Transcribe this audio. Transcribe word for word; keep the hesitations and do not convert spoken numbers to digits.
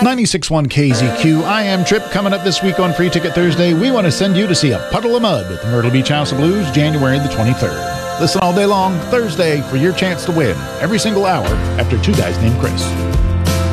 ninety-six point one K Z Q. I am Trip. Coming up this week on Free Ticket Thursday, we want to send you to see A Puddle of Mud at the Myrtle Beach House of Blues, January the twenty-third. Listen all day long Thursday for your chance to win every single hour after Two Guys Named Chris.